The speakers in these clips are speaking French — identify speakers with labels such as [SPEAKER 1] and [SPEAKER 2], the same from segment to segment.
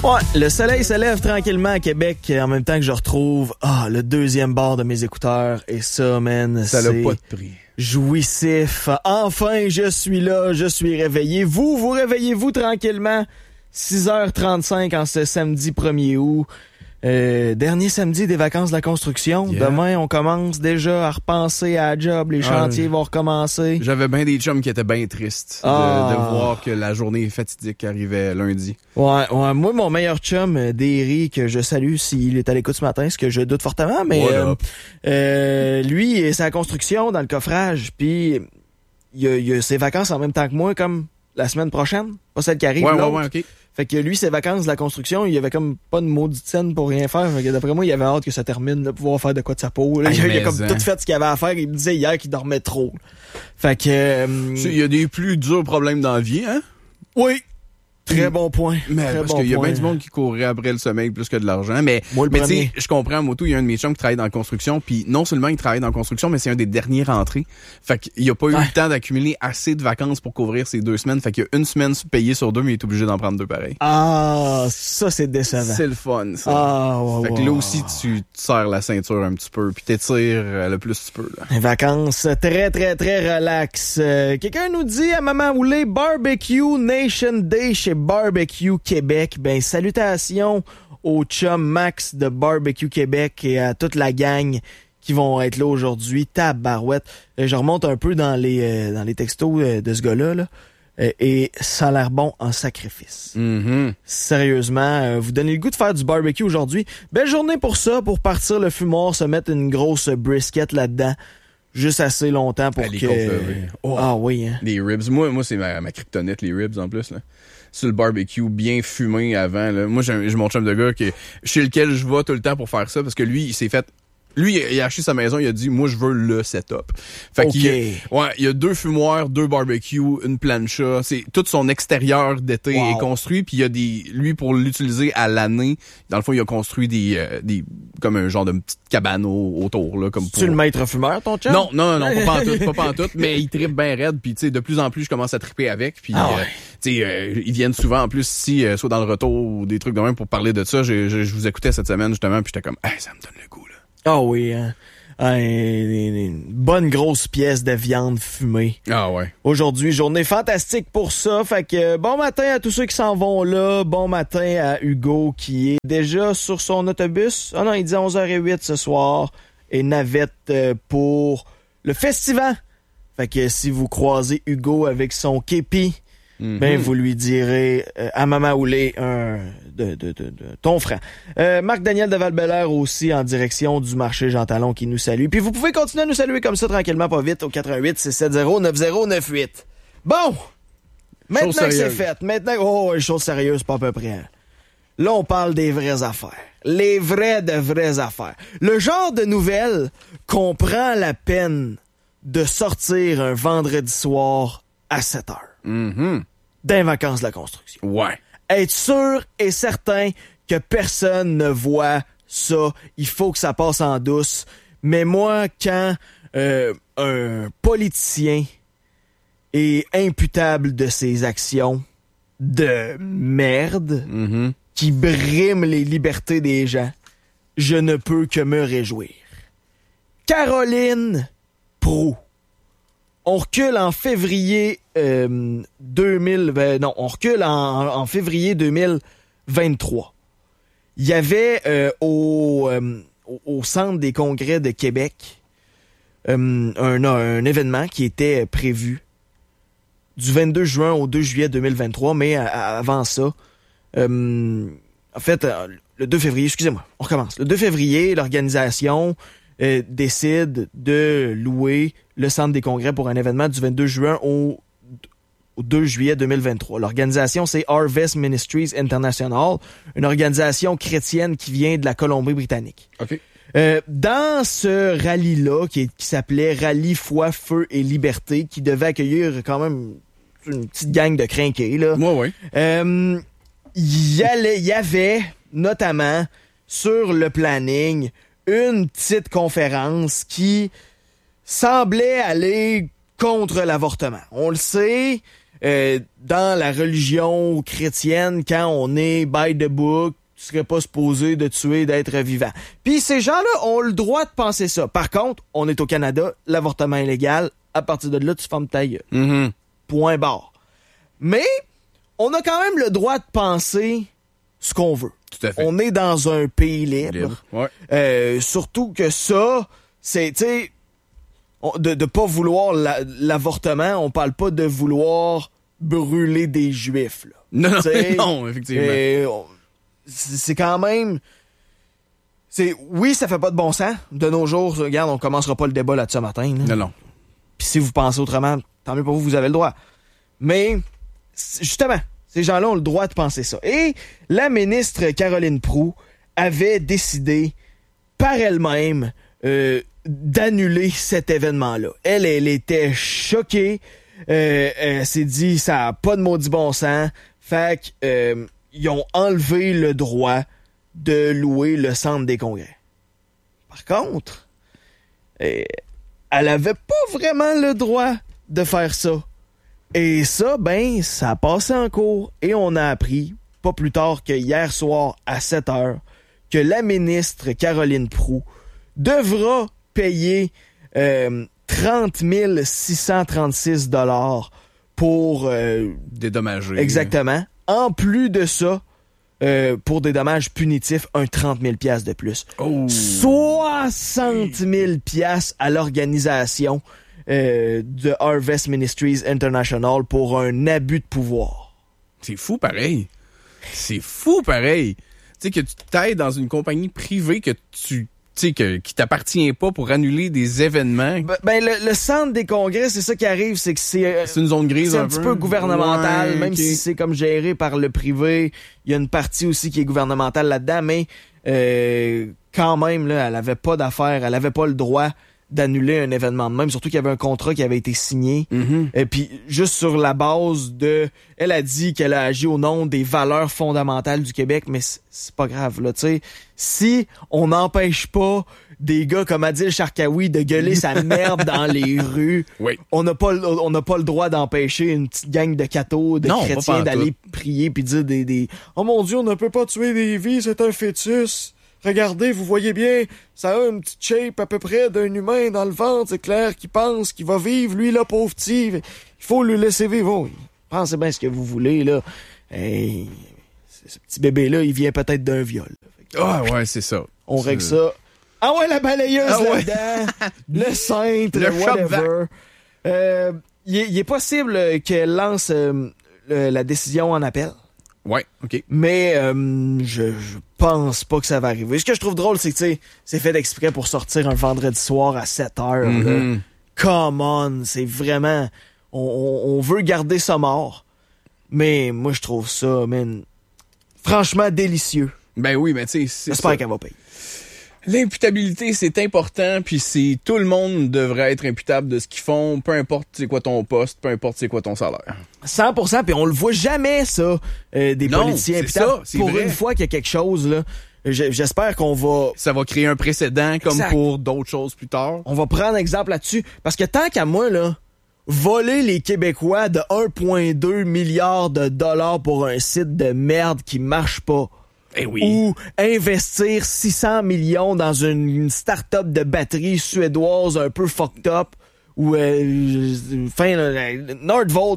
[SPEAKER 1] Ouais, le soleil se lève tranquillement à Québec en même temps que je retrouve le deuxième bord de mes écouteurs. Et ça, man,
[SPEAKER 2] ça
[SPEAKER 1] c'est
[SPEAKER 2] l'a pas de prix.
[SPEAKER 1] Jouissif. Enfin, je suis là, je suis réveillé. Vous réveillez-vous tranquillement. 6h35 en ce samedi 1er août. Dernier samedi des vacances de la construction.
[SPEAKER 2] Yeah.
[SPEAKER 1] Demain, on commence déjà à repenser à la job. Les chantiers vont recommencer.
[SPEAKER 2] J'avais bien des chums qui étaient bien tristes de voir que la journée fatidique arrivait lundi.
[SPEAKER 1] Ouais. Moi, mon meilleur chum, Derry, que je salue s'il est à l'écoute ce matin, ce que je doute fortement, mais lui, c'est la construction dans le coffrage. Puis, il a ses vacances en même temps que moi, comme la semaine prochaine. Pas celle qui arrive, l'autre.
[SPEAKER 2] Ouais, OK.
[SPEAKER 1] Fait que lui, ses vacances de la construction, il avait comme pas de maudite scène pour rien faire. Fait que d'après moi, il avait hâte que ça termine, de pouvoir faire de quoi de sa peau. Là. Il a comme tout fait ce qu'il avait à faire. Il me disait hier qu'il dormait trop. Fait que...
[SPEAKER 2] il y a des plus durs problèmes dans la vie, hein?
[SPEAKER 1] Oui. Très bon point.
[SPEAKER 2] Mais
[SPEAKER 1] très
[SPEAKER 2] parce
[SPEAKER 1] bon
[SPEAKER 2] qu'il y a
[SPEAKER 1] point.
[SPEAKER 2] bien du monde qui courrait après le sommeil plus que de l'argent. Mais
[SPEAKER 1] moi,
[SPEAKER 2] tu sais, je comprends, Moto, il y a un de mes chums qui travaille dans la construction, puis non seulement il travaille dans la construction, mais c'est un des derniers rentrés. Fait qu'il a pas eu le temps d'accumuler assez de vacances pour couvrir ces 2 semaines. Fait qu'il y a une semaine payée sur 2, mais il est obligé d'en prendre 2 pareils.
[SPEAKER 1] Ah, ça c'est décevant.
[SPEAKER 2] C'est le fun, ça.
[SPEAKER 1] Ouais,
[SPEAKER 2] fait que là aussi, tu te serres la ceinture un petit peu, puis t'étires le plus tu peux. Là.
[SPEAKER 1] Les vacances très, très, très relax. Quelqu'un nous dit à Maman Oulé, Barbecue Nation Day chez Barbecue Québec. Ben, salutations au chum Max de Barbecue Québec et à toute la gang qui vont être là aujourd'hui. Tabarouette. Je remonte un peu dans les textos de ce gars-là, là. Et ça a l'air bon en sacrifice.
[SPEAKER 2] Mm-hmm.
[SPEAKER 1] Sérieusement, vous donnez le goût de faire du barbecue aujourd'hui. Belle journée pour ça, pour partir le fumoir, se mettre une grosse brisket là-dedans. Juste assez longtemps pour
[SPEAKER 2] les
[SPEAKER 1] que... Ah oui, hein.
[SPEAKER 2] Les ribs. Moi c'est ma kryptonite, les ribs en plus, là. Sur le barbecue, bien fumé avant, là. Moi, j'ai mon chum de gars chez lequel je vais tout le temps pour faire ça, parce que lui, il s'est fait... Lui, il a acheté sa maison, il a dit, moi, je veux le setup. Fait qu'il il y a 2 fumoirs, 2 barbecues, une plancha. C'est tout son extérieur d'été est construit, puis il y a lui, pour l'utiliser à l'année, dans le fond, il a construit des comme un genre de petite cabane autour, là, comme pour...
[SPEAKER 1] Tu le maître fumeur, ton chum?
[SPEAKER 2] Non, pas en tout, mais il trippe bien raide, puis tu sais, de plus en plus, je commence à tripper avec, puis tu sais, ils viennent souvent, en plus, si soit dans le retour ou des trucs de même pour parler de ça. Je vous écoutais cette semaine, justement, puis j'étais comme, ça me donne le goût, là.
[SPEAKER 1] Ah oui, hein. Une bonne grosse pièce de viande fumée.
[SPEAKER 2] Ah ouais.
[SPEAKER 1] Aujourd'hui, journée fantastique pour ça. Fait que bon matin à tous ceux qui s'en vont là. Bon matin à Hugo qui est déjà sur son autobus. Ah non, il dit 11h08 ce soir. Et navette pour le festival. Fait que si vous croisez Hugo avec son képi, ben vous lui direz à Maman Oulé de ton franc. Marc-Daniel de Val-Bélair aussi en direction du marché Jean Talon qui nous salue. Puis vous pouvez continuer à nous saluer comme ça tranquillement, pas vite, au 88 670 9098. Bon! Maintenant que c'est fait, chose sérieuse, pas à peu près. Là, on parle des vraies affaires. Les vraies affaires. Le genre de nouvelles qu'on prend la peine de sortir un vendredi soir à 7h. Dans les vacances de la construction.
[SPEAKER 2] Ouais.
[SPEAKER 1] Être sûr et certain que personne ne voit ça. Il faut que ça passe en douce. Mais moi, quand un politicien est imputable de ses actions de merde qui briment les libertés des gens, je ne peux que me réjouir. Caroline Proulx. On recule en février on recule en février 2023. Il y avait au Centre des congrès de Québec un événement qui était prévu du 22 juin au 2 juillet 2023, mais avant ça, en fait, le 2 février, excusez-moi, on recommence. Le 2 février, l'organisation décide de louer le Centre des congrès pour un événement du 22 juin au 2 juillet 2023. L'organisation, c'est Harvest Ministries International, une organisation chrétienne qui vient de la Colombie-Britannique.
[SPEAKER 2] OK.
[SPEAKER 1] Dans ce rallye-là, qui s'appelait Rallye Foi, Feu et Liberté, qui devait accueillir quand même une petite gang de crinqués, là.
[SPEAKER 2] Ouais.
[SPEAKER 1] Il y avait notamment sur le planning une petite conférence qui semblait aller contre l'avortement. On le sait, dans la religion chrétienne, quand on est by the book, tu serais pas supposé de tuer, d'être vivant. Puis ces gens-là ont le droit de penser ça. Par contre, on est au Canada, l'avortement est légal. À partir de là, tu fermes ta gueule.
[SPEAKER 2] Mm-hmm.
[SPEAKER 1] Point barre. Mais on a quand même le droit de penser ce qu'on veut.
[SPEAKER 2] Tout à fait.
[SPEAKER 1] On est dans un pays libre.
[SPEAKER 2] Ouais.
[SPEAKER 1] Surtout que ça, c'est, tu sais, de pas vouloir l'avortement, on parle pas de vouloir brûler des Juifs. Là.
[SPEAKER 2] Non, non, effectivement.
[SPEAKER 1] C'est quand même... Oui, ça fait pas de bon sens. De nos jours, regarde, on commencera pas le débat là-dessus ce matin. Là.
[SPEAKER 2] Non.
[SPEAKER 1] Puis si vous pensez autrement, tant mieux pour vous, vous avez le droit. Mais, justement, ces gens-là ont le droit de penser ça. Et la ministre Caroline Proulx avait décidé, par elle-même, d'annuler cet événement-là. Elle était choquée. Elle s'est dit, ça n'a pas de maudit bon sens. Fait que... ils ont enlevé le droit de louer le centre des congrès. Par contre, elle avait pas vraiment le droit de faire ça. Et ça, ça a passé en cours. Et on a appris, pas plus tard que hier soir à 7h, que la ministre Caroline Proulx devra payer 30 636 $ pour...
[SPEAKER 2] dédommager.
[SPEAKER 1] Exactement. En plus de ça, pour des dommages punitifs, un 30 000 $ de plus.
[SPEAKER 2] Oh.
[SPEAKER 1] 60 000 $ à l'organisation de Harvest Ministries International pour un abus de pouvoir.
[SPEAKER 2] C'est fou pareil. Tu sais, que tu t'aides dans une compagnie privée que tu sais, qui t'appartient pas pour annuler des événements.
[SPEAKER 1] Le centre des congrès, c'est ça qui arrive, c'est que c'est
[SPEAKER 2] une zone grise.
[SPEAKER 1] C'est un petit peu gouvernemental,
[SPEAKER 2] ouais,
[SPEAKER 1] même si c'est comme géré par le privé. Il y a une partie aussi qui est gouvernementale là-dedans, mais quand même, là, elle avait pas d'affaires, elle avait pas le droit d'annuler un événement de même, surtout qu'il y avait un contrat qui avait été signé.
[SPEAKER 2] Mm-hmm.
[SPEAKER 1] Et puis, juste sur la base de... Elle a dit qu'elle a agi au nom des valeurs fondamentales du Québec, mais c'est pas grave, là, tu sais. Si on n'empêche pas des gars comme Adil Sharkawi de gueuler sa merde dans les rues,
[SPEAKER 2] oui.
[SPEAKER 1] on n'a pas le droit d'empêcher une petite gang de cathos, de chrétiens d'aller prier puis dire des « Oh mon Dieu, on ne peut pas tuer des vies, c'est un fœtus ». Regardez, vous voyez bien, ça a une petite shape à peu près d'un humain dans le ventre, c'est clair qu'il pense qu'il va vivre, lui là, pauvre petit. Il faut le laisser vivre. Oh, pensez bien ce que vous voulez, là. Hey, ce petit bébé-là, il vient peut-être d'un viol.
[SPEAKER 2] Ouais, c'est ça.
[SPEAKER 1] On règle ça. Ah ouais, la balayeuse là-dedans, le cintre,
[SPEAKER 2] le
[SPEAKER 1] whatever. Il est possible qu'elle lance la décision en appel.
[SPEAKER 2] Ouais, OK.
[SPEAKER 1] Mais je pense pas que ça va arriver. Ce que je trouve drôle, c'est que c'est fait exprès pour sortir un vendredi soir à 7h.
[SPEAKER 2] Mm-hmm.
[SPEAKER 1] Come on, c'est vraiment... On veut garder ça mort. Mais moi, je trouve ça, man, franchement délicieux.
[SPEAKER 2] Ben oui, mais tu sais...
[SPEAKER 1] J'espère qu'elle va payer.
[SPEAKER 2] L'imputabilité, c'est important, puis tout le monde devrait être imputable de ce qu'ils font, peu importe c'est quoi ton poste, peu importe c'est quoi ton salaire.
[SPEAKER 1] 100%, puis on le voit jamais, ça, des politiciens imputables.
[SPEAKER 2] C'est
[SPEAKER 1] pour
[SPEAKER 2] vrai.
[SPEAKER 1] une fois qu'il y a quelque chose, là, j'espère qu'on va...
[SPEAKER 2] Ça va créer un précédent, comme
[SPEAKER 1] exact.
[SPEAKER 2] pour d'autres choses plus tard.
[SPEAKER 1] On va prendre exemple là-dessus, parce que tant qu'à moi, là, voler les Québécois de 1,2 milliard de dollars pour un site de merde qui marche pas,
[SPEAKER 2] oui.
[SPEAKER 1] ou investir 600 millions dans une start-up de batterie suédoise un peu fucked up, ou Nordvolt,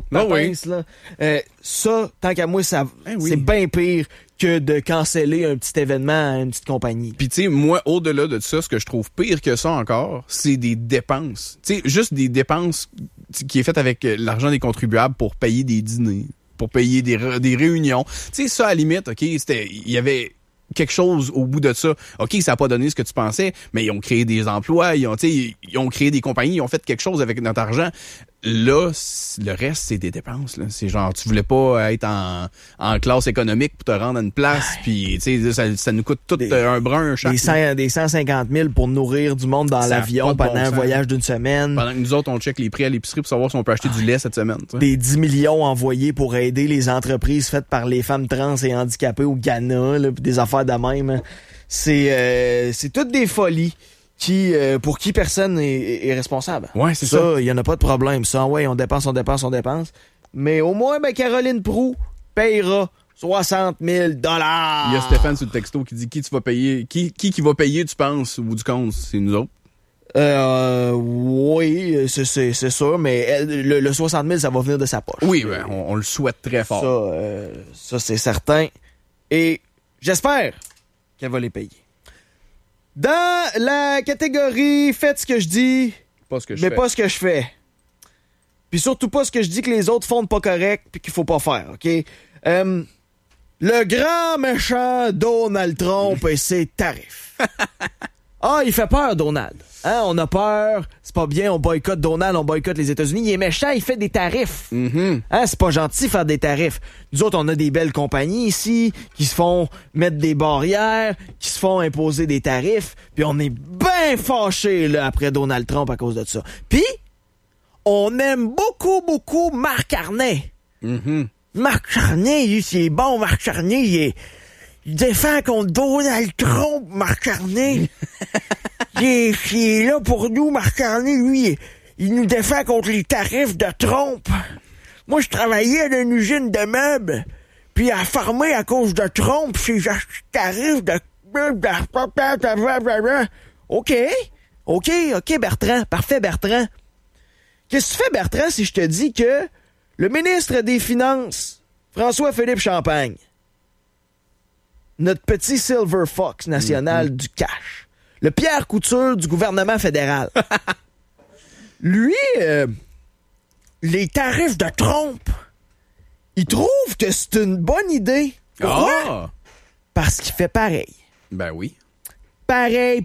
[SPEAKER 1] ça, tant qu'à moi, c'est bien pire que de canceller un petit événement à une petite compagnie.
[SPEAKER 2] Puis tu sais, moi, au-delà de ça, ce que je trouve pire que ça encore, c'est des dépenses. Tu sais, juste des dépenses qui est faites avec l'argent des contribuables pour payer des dîners, pour payer des réunions. Tu sais, ça, à la limite, OK, il y avait quelque chose au bout de ça. OK, ça n'a pas donné ce que tu pensais, mais ils ont créé des emplois, ils ont créé des compagnies, ils ont fait quelque chose avec notre argent. Là, le reste, c'est des dépenses. Là. C'est genre, tu voulais pas être en classe économique pour te rendre à une place, puis tu sais, ça nous coûte tout un brun chaque.
[SPEAKER 1] Des 150 000 pour nourrir du monde dans l'avion pendant un voyage d'une semaine.
[SPEAKER 2] Pendant que nous autres, on check les prix à l'épicerie pour savoir si on peut acheter du lait cette semaine. T'sais.
[SPEAKER 1] Des 10 millions envoyés pour aider les entreprises faites par les femmes trans et handicapées au Ghana, là, pis des affaires de même. Hein. C'est toutes des folies. Pour qui personne est responsable.
[SPEAKER 2] Ouais, c'est ça.
[SPEAKER 1] Ça, il y en a pas de problème. Ça, ouais, on dépense. mais au moins, ben, Caroline Proulx payera 60 000 $.
[SPEAKER 2] Il y a Stéphane sur le texto qui dit qui tu vas payer, qui va payer, tu penses, au bout du compte, c'est nous autres.
[SPEAKER 1] Oui, c'est sûr, mais le 60 000, ça va venir de sa poche.
[SPEAKER 2] Oui, ben, on le souhaite très fort.
[SPEAKER 1] Ça, c'est certain. Et j'espère qu'elle va les payer. Dans la catégorie « Faites ce que je dis,
[SPEAKER 2] Pas ce que je
[SPEAKER 1] mais
[SPEAKER 2] fais.
[SPEAKER 1] pas ce que je fais ». Puis surtout pas ce que je dis que les autres font de pas correct puis qu'il faut pas faire, OK? Le grand méchant Donald Trump et ses tarifs. Ah, il fait peur, Donald. Hein, on a peur, c'est pas bien, on boycotte Donald, on boycotte les États-Unis. Il est méchant, il fait des tarifs.
[SPEAKER 2] Mm-hmm.
[SPEAKER 1] Hein, c'est pas gentil faire des tarifs. Nous autres, on a des belles compagnies ici qui se font mettre des barrières, qui se font imposer des tarifs, puis on est bien fâchés là, après Donald Trump à cause de ça. Puis, on aime beaucoup, beaucoup Marc Carnet.
[SPEAKER 2] Mm-hmm.
[SPEAKER 1] Marc Carnet, lui, c'est bon, Marc Carnet, il défend contre Donald Trump, Marc Carnet. il est là pour nous, Marc Carnet, lui, il nous défend contre les tarifs de Trump. Moi, je travaillais dans une usine de meubles, puis à fermer à cause de Trump, ces tarifs de... OK, Bertrand, parfait, Bertrand. Qu'est-ce que tu fais, Bertrand, si je te dis que le ministre des Finances, François-Philippe Champagne, notre petit Silver Fox national du cash, le Pierre Couture du gouvernement fédéral, lui, les tarifs de Trump, il trouve que c'est une bonne idée. Pourquoi?
[SPEAKER 2] Ah!
[SPEAKER 1] Parce qu'il fait pareil.
[SPEAKER 2] Ben oui.
[SPEAKER 1] Pareil.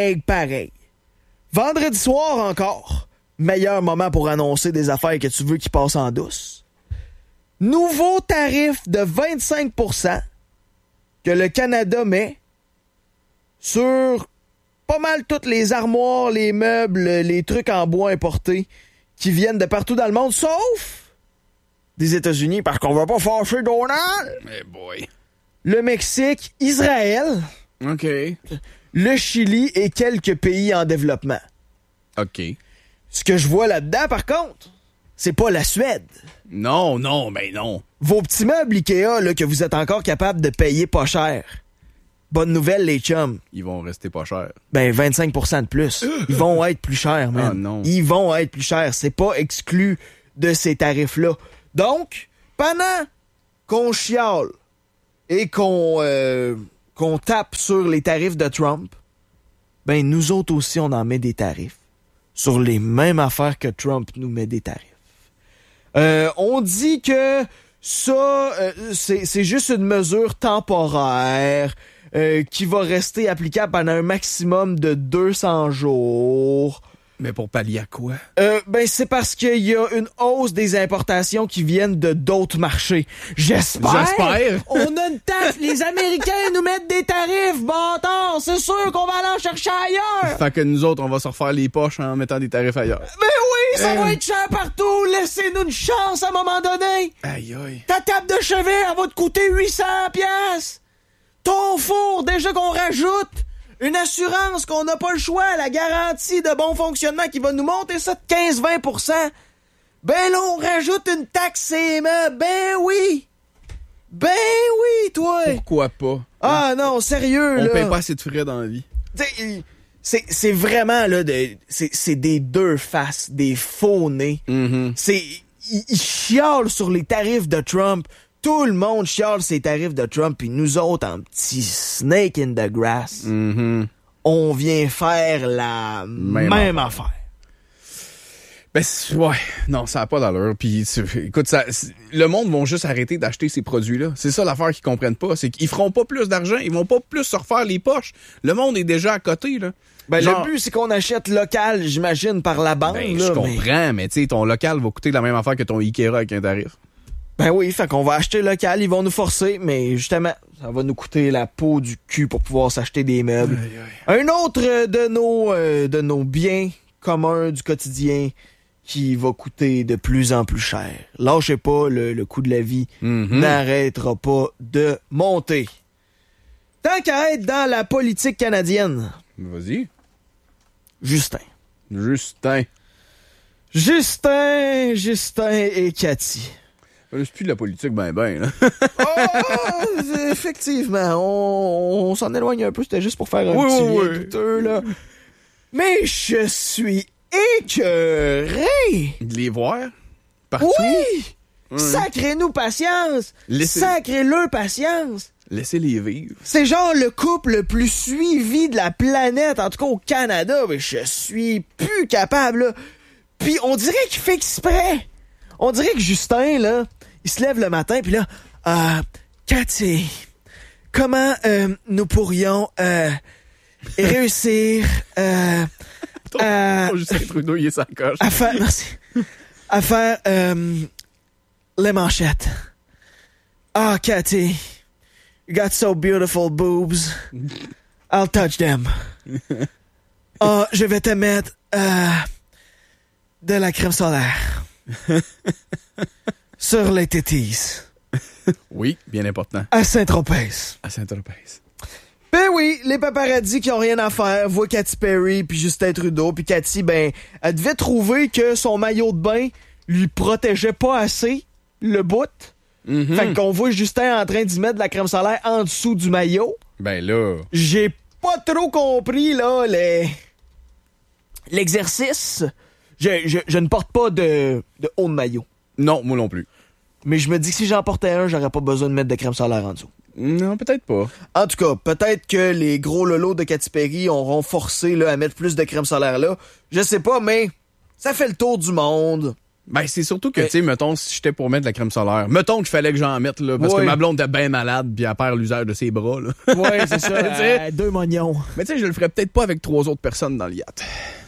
[SPEAKER 1] Vendredi soir encore, meilleur moment pour annoncer des affaires que tu veux qui passent en douce. Nouveau tarif de 25% que le Canada met sur pas mal toutes les armoires, les meubles, les trucs en bois importés qui viennent de partout dans le monde, sauf des États-Unis, parce qu'on va pas fâcher Donald.
[SPEAKER 2] Eh boy.
[SPEAKER 1] Le Mexique, Israël,
[SPEAKER 2] OK.
[SPEAKER 1] le Chili et quelques pays en développement.
[SPEAKER 2] OK.
[SPEAKER 1] Ce que je vois là-dedans, par contre, c'est pas la Suède.
[SPEAKER 2] Non.
[SPEAKER 1] Vos petits meubles Ikea, là, que vous êtes encore capable de payer pas cher. Bonne nouvelle, les chums.
[SPEAKER 2] Ils vont rester pas chers.
[SPEAKER 1] Ben, 25% de plus. Ils vont être plus chers, man.
[SPEAKER 2] Ah, non.
[SPEAKER 1] Ils vont être plus chers. C'est pas exclu de ces tarifs-là. Donc, pendant qu'on chiale et qu'on tape sur les tarifs de Trump, ben, nous autres aussi, on en met des tarifs sur les mêmes affaires que Trump nous met des tarifs. On dit que ça, c'est juste une mesure temporaire qui va rester applicable pendant un maximum de 200 jours.
[SPEAKER 2] Mais pour pallier à quoi?
[SPEAKER 1] Ben, c'est parce qu'il y a une hausse des importations qui viennent de d'autres marchés. J'espère! On a une taxe! Les Américains nous mettent des tarifs, bâtard! C'est sûr qu'on va aller en chercher ailleurs!
[SPEAKER 2] Fait que nous autres, on va se refaire les poches en mettant des tarifs ailleurs.
[SPEAKER 1] Mais oui, ça va être cher partout! Laissez-nous une chance à un moment donné!
[SPEAKER 2] Aïe.
[SPEAKER 1] Ta table de chevet, elle va te coûter 800 $! Ton four, déjà qu'on rajoute une assurance qu'on n'a pas le choix, la garantie de bon fonctionnement qui va nous monter ça de 15-20%. Ben là, on rajoute une taxe ces meubles. Ben oui, toi.
[SPEAKER 2] Pourquoi pas?
[SPEAKER 1] Ah non, sérieux,
[SPEAKER 2] On
[SPEAKER 1] là.
[SPEAKER 2] paye pas assez de frais dans la vie.
[SPEAKER 1] C'est vraiment, là, c'est des deux faces, des faux nez.
[SPEAKER 2] Mm-hmm.
[SPEAKER 1] Ils chialent sur les tarifs de Trump. Tout le monde chiale ses tarifs de Trump, puis nous autres, en petit snake in the grass, on vient faire la même affaire.
[SPEAKER 2] Ben, ouais. Non, ça n'a pas d'allure. Puis, écoute, le monde va juste arrêter d'acheter ces produits-là. C'est ça l'affaire qu'ils comprennent pas. C'est qu'ils feront pas plus d'argent. Ils vont pas plus se refaire les poches. Le monde est déjà à côté, là.
[SPEAKER 1] Ben, le but, c'est qu'on achète local, j'imagine, par la bande.
[SPEAKER 2] Ben,
[SPEAKER 1] là,
[SPEAKER 2] je comprends, mais tu sais, ton local va coûter la même affaire que ton Ikea avec un tarif.
[SPEAKER 1] Ben oui, fait qu'on va acheter local, ils vont nous forcer, mais justement, ça va nous coûter la peau du cul pour pouvoir s'acheter des meubles. Un autre de nos biens communs du quotidien qui va coûter de plus en plus cher. Lâchez pas, le coût de la vie n'arrêtera pas de monter. Tant qu'à être dans la politique canadienne.
[SPEAKER 2] Vas-y.
[SPEAKER 1] Justin
[SPEAKER 2] Justin
[SPEAKER 1] et Cathy.
[SPEAKER 2] C'est plus de la politique, ben, là.
[SPEAKER 1] Effectivement, on s'en éloigne un peu, c'était juste pour faire un petit lien douteux, là. Mais je suis écœuré!
[SPEAKER 2] De les voir partout.
[SPEAKER 1] Oui! Sacrez-nous patience! Sacrez-leur patience!
[SPEAKER 2] Laissez-les vivre.
[SPEAKER 1] C'est genre le couple le plus suivi de la planète, en tout cas au Canada, mais je suis plus capable, là. Puis on dirait qu'il fait exprès. On dirait que Justin, là, il se lève le matin, puis là, Cathy, comment nous pourrions réussir
[SPEAKER 2] Justin Trudeau, il est sa coche.
[SPEAKER 1] à faire les manchettes. Cathy, you got so beautiful boobs. I'll touch them. Je vais te mettre de la crème solaire sur les tétis.
[SPEAKER 2] Oui, bien important.
[SPEAKER 1] À Saint-Tropez. Ben oui, les paparazzis qui ont rien à faire voient Katy Perry puis Justin Trudeau, puis Katy, ben, elle devait trouver que son maillot de bain lui protégeait pas assez le bout. Mm-hmm. Fait qu'on voit Justin en train d'y mettre de la crème solaire en dessous du maillot.
[SPEAKER 2] Ben là...
[SPEAKER 1] J'ai pas trop compris, là, l'exercice. Je ne porte pas de haut de maillot.
[SPEAKER 2] Non, moi non plus.
[SPEAKER 1] Mais je me dis que si j'en portais un, j'aurais pas besoin de mettre de crème solaire en dessous.
[SPEAKER 2] Non, peut-être pas.
[SPEAKER 1] En tout cas, peut-être que les gros lolos de Katy Perry auront forcé là, à mettre plus de crème solaire là. Je sais pas, mais ça fait le tour du monde.
[SPEAKER 2] Ben, c'est surtout que, tu sais, mettons, si j'étais pour mettre de la crème solaire, mettons qu'il fallait que j'en mette, là, parce que ma blonde était bien malade, puis elle perd l'usage de ses bras, là.
[SPEAKER 1] Ouais, c'est ça. 2 moignons.
[SPEAKER 2] Mais tu sais, je le ferais peut-être pas avec 3 autres personnes dans le yacht.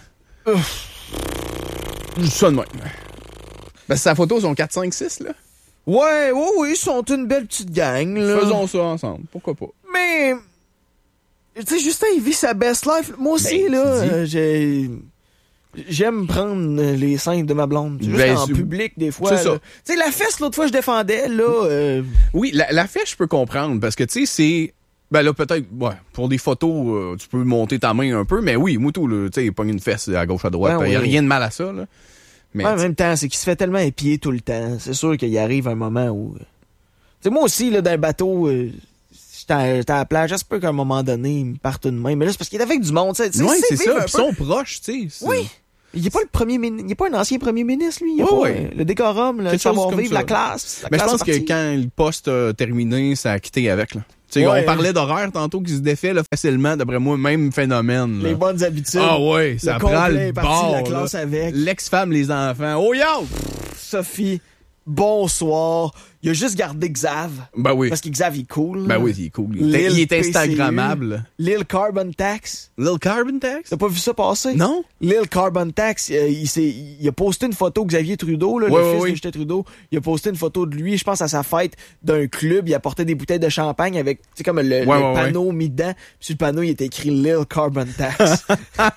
[SPEAKER 2] Ça de même. Ben, sa photo, sont 4, 5, 6, là.
[SPEAKER 1] Ouais, ils sont une belle petite gang, là.
[SPEAKER 2] Faisons ça ensemble, pourquoi pas.
[SPEAKER 1] Mais, tu sais, Justin, il vit sa best life. Moi aussi, là, j'aime prendre les seins de ma blonde. Juste en public, des fois.
[SPEAKER 2] C'est ça.
[SPEAKER 1] Tu sais, la fesse, l'autre fois, je défendais, là...
[SPEAKER 2] Oui, la fesse, je peux comprendre, parce que, tu sais, c'est... Ben là, peut-être, pour des photos, tu peux monter ta main un peu, mais oui, Moutou, tu sais, il pogne une fesse à gauche, à droite. Il y a rien de mal à ça, là. Mais
[SPEAKER 1] en même temps, c'est qu'il se fait tellement épier tout le temps. C'est sûr qu'il arrive un moment où... Tu sais, moi aussi, là, dans le bateau... J'étais à la plage, j'espère qu'à un moment donné, il me parte une main. Mais là, c'est parce qu'il est avec du monde, tu sais.
[SPEAKER 2] Oui, c'est ça. Ils sont proches, tu sais.
[SPEAKER 1] Oui. Il n'est pas le premier ministre. Il n'est pas un ancien premier ministre, lui. Il a pas le décorum, le savoir-vivre, la classe.
[SPEAKER 2] Mais je pense que quand le poste a terminé, ça a quitté avec, là. On parlait d'horaire tantôt qui se défait là, facilement, d'après moi, même phénomène. Là.
[SPEAKER 1] Les bonnes habitudes.
[SPEAKER 2] Ah ouais, ça prend le bord.
[SPEAKER 1] La classe avec.
[SPEAKER 2] L'ex-femme, les enfants. Oh yo!
[SPEAKER 1] Sophie, bonsoir. Il a juste gardé Xav.
[SPEAKER 2] Ben oui.
[SPEAKER 1] Parce que Xav, il est cool.
[SPEAKER 2] Ben oui, il est cool. Il est Instagrammable.
[SPEAKER 1] Lil Carbon Tax.
[SPEAKER 2] Lil Carbon Tax?
[SPEAKER 1] T'as pas vu ça passer?
[SPEAKER 2] Non.
[SPEAKER 1] Lil Carbon Tax, il a posté une photo de Xavier Trudeau, là, le fils de Justin Trudeau. Il a posté une photo de lui, je pense, à sa fête d'un club. Il apportait des bouteilles de champagne avec, tu sais, comme le panneau mis dedans. Puis sur le panneau, il était écrit Lil Carbon Tax.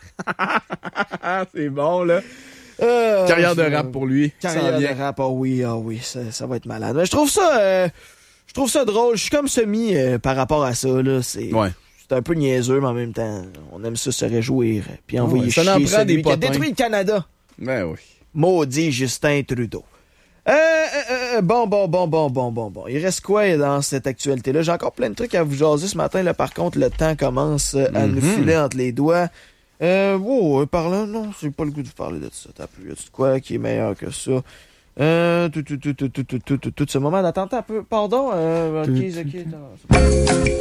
[SPEAKER 2] C'est bon, là. Carrière de rap pour lui.
[SPEAKER 1] Carrière de rap, oui, ça va être malade. Mais je trouve ça drôle. Je suis comme semi par rapport à ça, là. C'est un peu niaiseux, mais en même temps, on aime ça se réjouir. Puis envoyer chier celui qui a détruit le Canada.
[SPEAKER 2] Ben oui.
[SPEAKER 1] Maudit Justin Trudeau. Bon. Il reste quoi dans cette actualité-là? J'ai encore plein de trucs à vous jaser ce matin. Là, par contre, le temps commence à nous filer entre les doigts. Parlant, non, j'ai pas le goût de vous parler de ça. T'as plus, y a-tu de quoi qui est meilleur que ça? Tout ce moment d'attente un peu. Pardon, ok.